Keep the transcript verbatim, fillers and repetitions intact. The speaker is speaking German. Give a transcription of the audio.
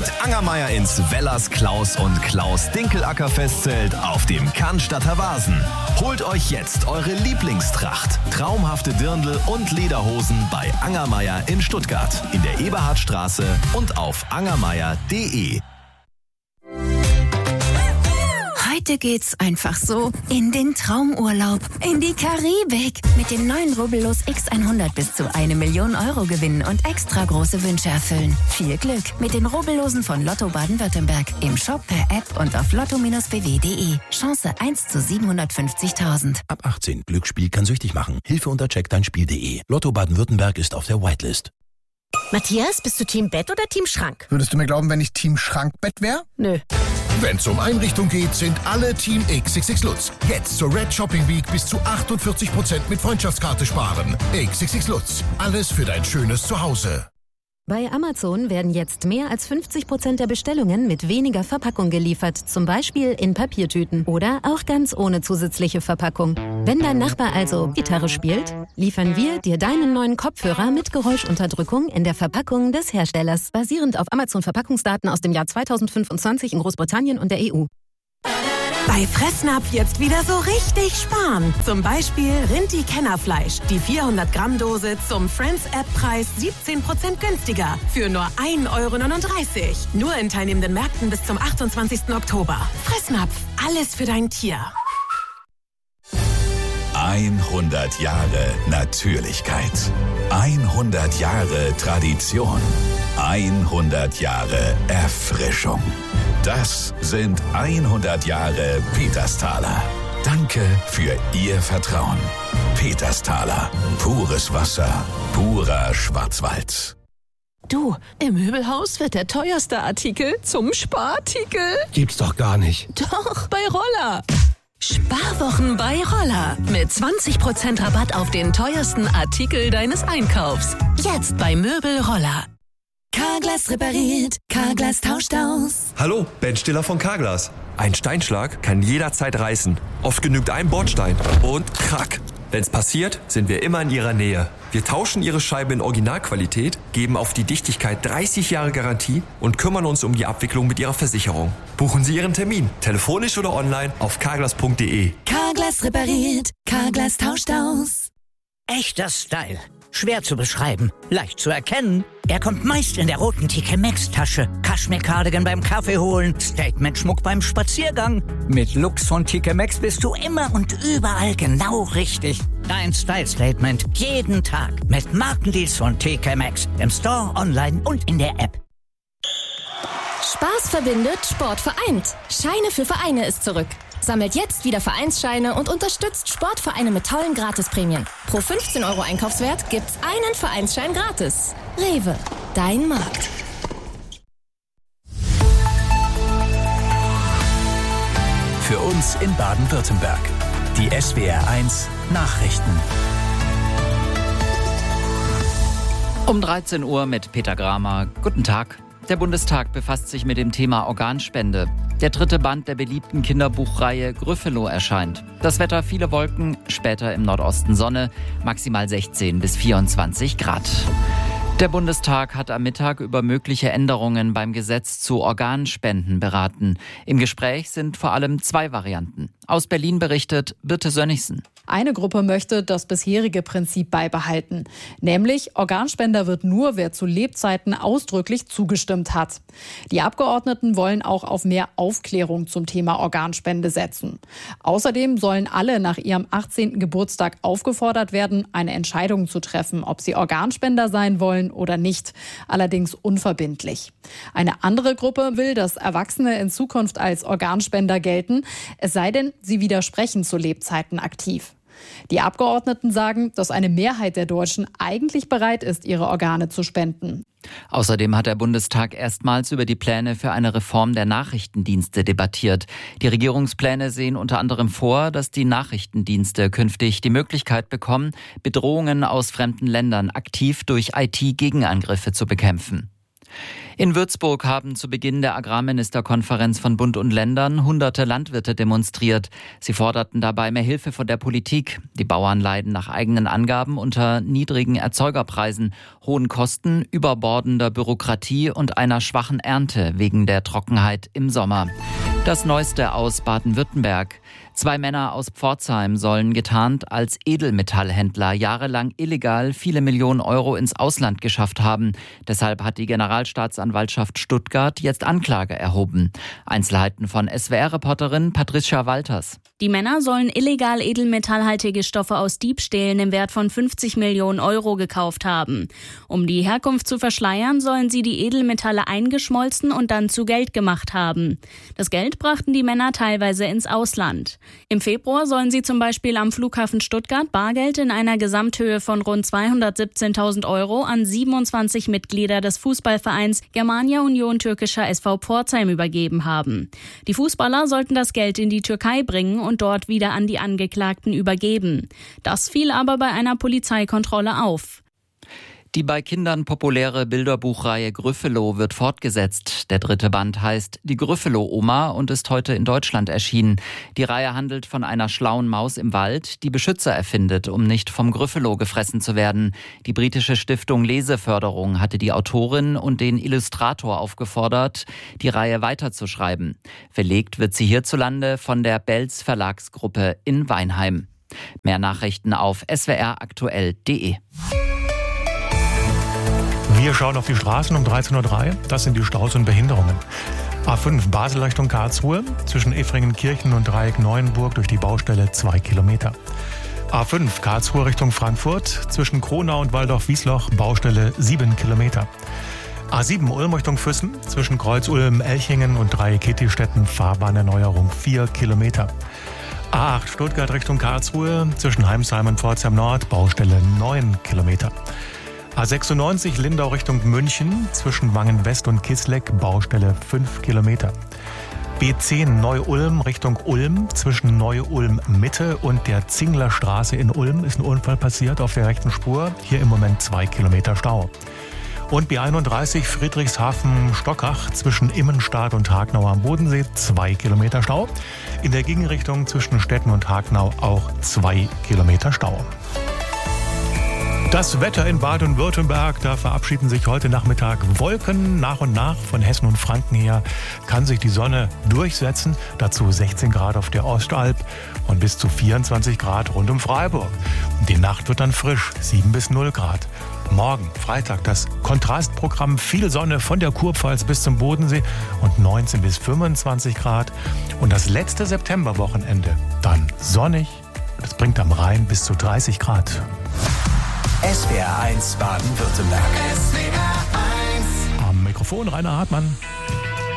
mit Angermeier ins Wellers Klaus und Klaus Dinkelacker Festzelt auf dem Cannstatter Vasen. Holt euch jetzt eure Lieblingstracht, traumhafte Dirndl und Lederhosen bei Angermeier in Stuttgart, in der Eberhardstraße und auf angermeier punkt de. Heute geht's einfach so in den Traumurlaub, in die Karibik. Mit den neuen Rubbellos X hundert bis zu eine Million Euro gewinnen und extra große Wünsche erfüllen. Viel Glück mit den Rubbellosen von Lotto Baden-Württemberg. Im Shop, per App und auf lotto Bindestrich b w punkt de. Chance eins zu siebenhundertfünfzigtausend. Ab achtzehn. Glücksspiel kann süchtig machen. Hilfe unter check dein Spiel punkt de. Lotto Baden-Württemberg ist auf der Whitelist. Matthias, bist du Team Bett oder Team Schrank? Würdest du mir glauben, wenn ich Team Schrankbett wäre? Nö. Wenn's um Einrichtung geht, sind alle Team X X X Lutz. Jetzt zur Red Shopping Week bis zu achtundvierzig Prozent mit Freundschaftskarte sparen. X X X Lutz. Alles für dein schönes Zuhause. Bei Amazon werden jetzt mehr als fünfzig Prozent der Bestellungen mit weniger Verpackung geliefert, zum Beispiel in Papiertüten oder auch ganz ohne zusätzliche Verpackung. Wenn dein Nachbar also Gitarre spielt, liefern wir dir deinen neuen Kopfhörer mit Geräuschunterdrückung in der Verpackung des Herstellers, basierend auf Amazon-Verpackungsdaten aus dem Jahr zweitausendfünfundzwanzig in Großbritannien und der E U. Bei Fressnapf jetzt wieder so richtig sparen. Zum Beispiel Rinti-Kennerfleisch. Die vierhundert Gramm Dose zum Friends-App-Preis siebzehn Prozent günstiger. Für nur ein Euro neununddreißig. Nur in teilnehmenden Märkten bis zum achtundzwanzigsten Oktober. Fressnapf. Alles für dein Tier. hundert Jahre Natürlichkeit. hundert Jahre Tradition. hundert Jahre Erfrischung. Das sind hundert Jahre Petersthaler. Danke für Ihr Vertrauen. Petersthaler. Pures Wasser. Purer Schwarzwald. Du, im Möbelhaus wird der teuerste Artikel zum Sparartikel. Gibt's doch gar nicht. Doch, bei Roller. Sparwochen bei Roller. Mit zwanzig Prozent Rabatt auf den teuersten Artikel deines Einkaufs. Jetzt bei Möbel Roller. Carglass repariert, Carglass tauscht aus. Hallo, Ben Stiller von Carglass. Ein Steinschlag kann jederzeit reißen. Oft genügt ein Bordstein und krack. Wenn's passiert, sind wir immer in Ihrer Nähe. Wir tauschen Ihre Scheibe in Originalqualität, geben auf die Dichtigkeit dreißig Jahre Garantie und kümmern uns um die Abwicklung mit Ihrer Versicherung. Buchen Sie Ihren Termin, telefonisch oder online auf carglass punkt de. Carglass repariert, Carglass tauscht aus. Echter Style. Schwer zu beschreiben, leicht zu erkennen. Er kommt meist in der roten T K Maxx-Tasche. Kaschmir-Cardigan beim Kaffee holen, Statement-Schmuck beim Spaziergang. Mit Looks von T K Maxx bist du immer und überall genau richtig. Dein Style-Statement jeden Tag mit Markendeals von T K Maxx. Im Store, online und in der App. Spaß verbindet, Sport vereint. Scheine für Vereine ist zurück. Sammelt jetzt wieder Vereinsscheine und unterstützt Sportvereine mit tollen Gratisprämien. Pro fünfzehn Euro Einkaufswert gibt's einen Vereinsschein gratis. Rewe, dein Markt. Für uns in Baden-Württemberg. Die S W R eins Nachrichten. Um dreizehn Uhr mit Peter Gramer. Guten Tag. Der Bundestag befasst sich mit dem Thema Organspende. Der dritte Band der beliebten Kinderbuchreihe Gryffalo erscheint. Das Wetter, viele Wolken, später im Nordosten Sonne, maximal sechzehn bis vierundzwanzig Grad. Der Bundestag hat am Mittag über mögliche Änderungen beim Gesetz zu Organspenden beraten. Im Gespräch sind vor allem zwei Varianten. Aus Berlin berichtet Birte Sönnigsen. Eine Gruppe möchte das bisherige Prinzip beibehalten. Nämlich, Organspender wird nur, wer zu Lebzeiten ausdrücklich zugestimmt hat. Die Abgeordneten wollen auch auf mehr Aufklärung zum Thema Organspende setzen. Außerdem sollen alle nach ihrem achtzehnten Geburtstag aufgefordert werden, eine Entscheidung zu treffen, ob sie Organspender sein wollen oder nicht. Allerdings unverbindlich. Eine andere Gruppe will, dass Erwachsene in Zukunft als Organspender gelten, es sei denn, sie widersprechen zu Lebzeiten aktiv. Die Abgeordneten sagen, dass eine Mehrheit der Deutschen eigentlich bereit ist, ihre Organe zu spenden. Außerdem hat der Bundestag erstmals über die Pläne für eine Reform der Nachrichtendienste debattiert. Die Regierungspläne sehen unter anderem vor, dass die Nachrichtendienste künftig die Möglichkeit bekommen, Bedrohungen aus fremden Ländern aktiv durch I T-Gegenangriffe zu bekämpfen. In Würzburg haben zu Beginn der Agrarministerkonferenz von Bund und Ländern hunderte Landwirte demonstriert. Sie forderten dabei mehr Hilfe von der Politik. Die Bauern leiden nach eigenen Angaben unter niedrigen Erzeugerpreisen, hohen Kosten, überbordender Bürokratie und einer schwachen Ernte wegen der Trockenheit im Sommer. Das Neueste aus Baden-Württemberg. Zwei Männer aus Pforzheim sollen getarnt als Edelmetallhändler jahrelang illegal viele Millionen Euro ins Ausland geschafft haben. Deshalb hat die Generalstaatsanwaltschaft Stuttgart jetzt Anklage erhoben. Einzelheiten von S W R-Reporterin Patricia Walters. Die Männer sollen illegal edelmetallhaltige Stoffe aus Diebstählen im Wert von fünfzig Millionen Euro gekauft haben. Um die Herkunft zu verschleiern, sollen sie die Edelmetalle eingeschmolzen und dann zu Geld gemacht haben. Das Geld brachten die Männer teilweise ins Ausland. Im Februar sollen sie zum Beispiel am Flughafen Stuttgart Bargeld in einer Gesamthöhe von rund zweihundertsiebzehntausend Euro an siebenundzwanzig Mitglieder des Fußballvereins Germania Union Türkischer S V Pforzheim übergeben haben. Die Fußballer sollten das Geld in die Türkei bringen und dort wieder an die Angeklagten übergeben. Das fiel aber bei einer Polizeikontrolle auf. Die bei Kindern populäre Bilderbuchreihe Gryffalo wird fortgesetzt. Der dritte Band heißt Die Gryffalo-Oma und ist heute in Deutschland erschienen. Die Reihe handelt von einer schlauen Maus im Wald, die Beschützer erfindet, um nicht vom Gryffalo gefressen zu werden. Die britische Stiftung Leseförderung hatte die Autorin und den Illustrator aufgefordert, die Reihe weiterzuschreiben. Verlegt wird sie hierzulande von der Belz Verlagsgruppe in Weinheim. Mehr Nachrichten auf s w r aktuell punkt d e. Wir schauen auf die Straßen um dreizehn Uhr drei. Das sind die Staus und Behinderungen. A fünf Basel Richtung Karlsruhe, zwischen Efringen-Kirchen und Dreieck-Neuenburg durch die Baustelle zwei Kilometer. A fünf Karlsruhe Richtung Frankfurt, zwischen Kronau und Waldorf-Wiesloch, Baustelle sieben Kilometer. A sieben Ulm Richtung Füssen, zwischen Kreuz-Ulm, Elchingen und Dreieck-Kittistetten, Fahrbahnerneuerung vier Kilometer. A acht Stuttgart Richtung Karlsruhe, zwischen Heimsheim und Pforzheim Nord, Baustelle neun Kilometer. A sechsundneunzig Lindau Richtung München, zwischen Wangen West und Kisleck, Baustelle fünf Kilometer. B zehn Neu-Ulm Richtung Ulm, zwischen Neu-Ulm Mitte und der Zinglerstraße in Ulm ist ein Unfall passiert auf der rechten Spur. Hier im Moment zwei Kilometer Stau. Und B einunddreißig Friedrichshafen-Stockach zwischen Immenstadt und Hagnau am Bodensee, zwei Kilometer Stau. In der Gegenrichtung zwischen Stetten und Hagnau auch zwei Kilometer Stau. Das Wetter in Baden-Württemberg, da verabschieden sich heute Nachmittag Wolken nach und nach. Von Hessen und Franken her kann sich die Sonne durchsetzen. Dazu sechzehn Grad auf der Ostalb und bis zu vierundzwanzig Grad rund um Freiburg. Die Nacht wird dann frisch, sieben bis null Grad. Morgen, Freitag, das Kontrastprogramm, viel Sonne von der Kurpfalz bis zum Bodensee und neunzehn bis fünfundzwanzig Grad. Und das letzte Septemberwochenende dann sonnig. Das bringt am Rhein bis zu dreißig Grad. S W R eins Baden-Württemberg. Am Mikrofon Rainer Hartmann.